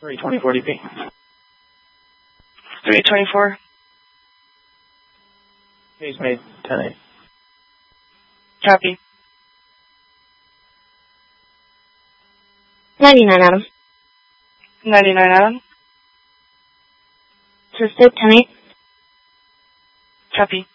324 DP. 324. Case made 10-8. Copy. 99 Adam. 99 Adam. Assisted 10-8. Copy.